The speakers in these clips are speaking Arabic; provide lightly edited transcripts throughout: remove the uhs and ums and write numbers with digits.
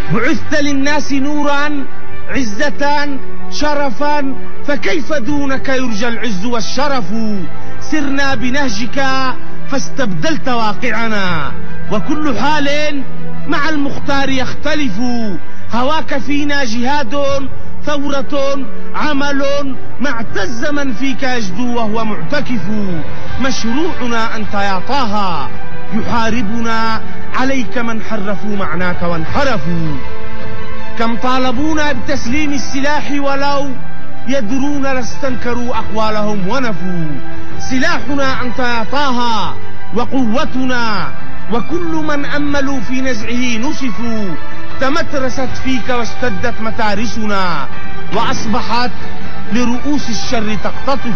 بعثت للناس نورا عزة شرفا، فكيف دونك يرجى العز والشرف؟ سرنا بنهجك فاستبدلت واقعنا، وكل حال مع المختار يختلف. هواك فينا جهاد ثورة عمل، ما اعتز من فيك يجدو وهو معتكف. مشروعنا أنت يا طه، يحاربنا عليك من حرفوا معناك وانحرفوا. كم طالبونا بتسليم السلاح ولو يدرون لاستنكروا أقوالهم ونفوا. سلاحنا أنت يا طه وقوتنا، وكل من أملوا في نزعه نسفوا. تمترست فيك واشتدت متارسنا، وأصبحت لرؤوس الشر تقتطف.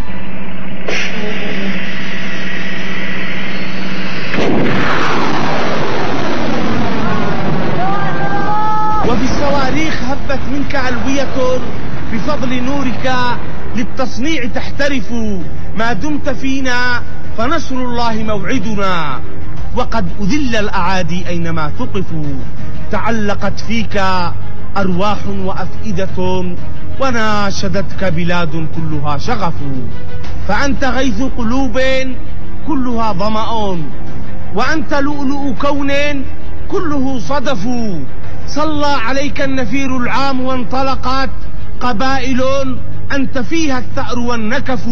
وفي الصواريخ هبت منك علوية، بفضل نورك للتصنيع تحترف. ما دمت فينا فنصر الله موعدنا، وقد أذل الأعادي أينما ثقفوا. تعلقت فيك أرواح وأفئدة، وناشدتك بلاد كلها شغف. فأنت غيث قلوب كلها ظمأ، وأنت لؤلؤ كون كله صدف. صلى عليك النفير العام وانطلقت قبائل، أنت فيها الثأر والنكف.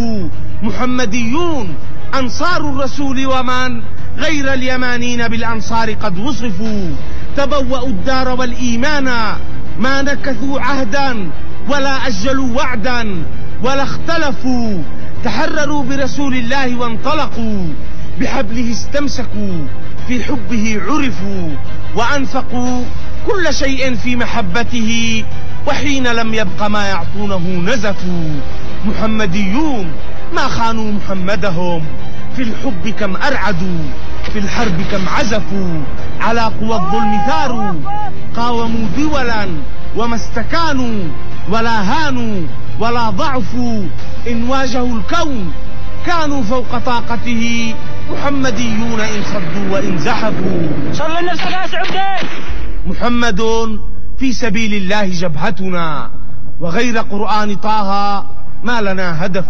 محمديون أنصار الرسول، ومن غير اليمانين بالأنصار قد وصفوا. تبوأوا الدار والإيمان، ما نكثوا عهدا ولا أجلوا وعدا ولا اختلفوا. تحرروا برسول الله وانطلقوا، بحبله استمسكوا، في حبه عرفوا. وأنفقوا كل شيء في محبته، وحين لم يبق ما يعطونه نزفوا. محمديون ما خانوا محمدهم، في الحب كم أرعدوا، في الحرب كم عزفوا. على قوى الظلم ثاروا، قاوموا دولا وما استكانوا، ولا هانوا ولا ضعفوا. إن واجهوا الكون كانوا فوق طاقته، محمديون إن صدوا وإن زحفوا. صلى النفس يا سعودي. محمد في سبيل الله جبهتنا، وغير قرآن طه ما لنا هدف.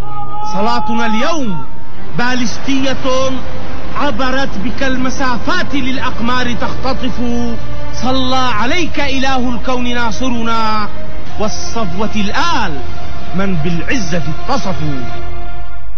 صلاتنا اليوم بالستية، عبرت بك المسافات للأقمار تختطف. صلى عليك إله الكون ناصرنا، والصفوة الآل من بالعزة اتصفوا.